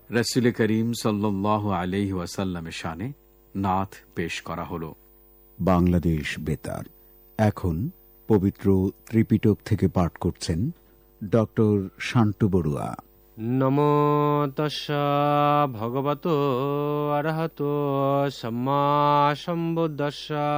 রাসূল করিম সাল্লাল্লাহু আলাইহি ওয়াসাল্লামের শানে নাত পেশ করা হলো। বাংলাদেশ বেতার এখন পবিত্র ত্রিপিটক থেকে পাঠ করছেন ডক্টর শান্তু বড়ুয়া। নমো তাস্সা ভগবতো অরহতো সম্মা সম্বুদ্ধাস্সা